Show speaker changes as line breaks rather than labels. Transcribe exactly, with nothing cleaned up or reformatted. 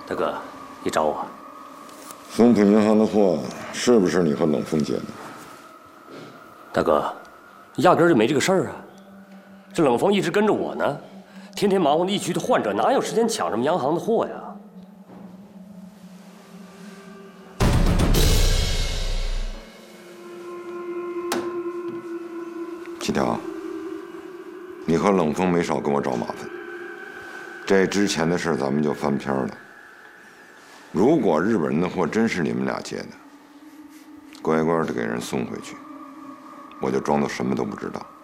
大哥，你找我？
松浦银行的货是不是你和冷风接的？
大哥，压根儿就没这个事儿啊！这冷风一直跟着我呢，天天忙活的一区的患者，哪有时间抢什么央行的货呀？
七条，你和冷风没少跟我找麻烦。这之前的事咱们就翻篇了。如果日本人的货真是你们俩接的，乖乖的给人送回去，我就装作什么都不知道。